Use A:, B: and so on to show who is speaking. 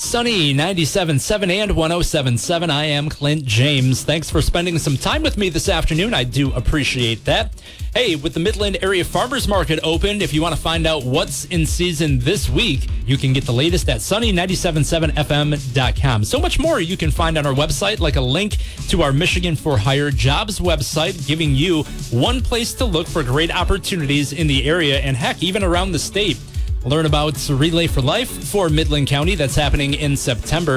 A: Sunny 97.7 and 107.7. I am Clint James. Thanks for spending some time with me this afternoon. I do appreciate that. Hey, with the Midland Area Farmers Market open, if you want to find out what's in season this week, you can get the latest at sunny977fm.com. So much more you can find on our website, like a link to our Michigan for Hire jobs website, giving you one place to look for great opportunities in the area and heck, even around the state. Learn about Relay for Life for Midland County. That's happening in September.